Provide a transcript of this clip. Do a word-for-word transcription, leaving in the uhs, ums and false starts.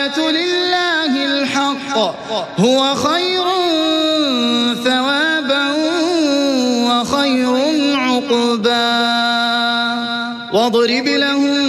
الولاية لله الحق هو خير ثوابا وخير عقبا واضرب لهم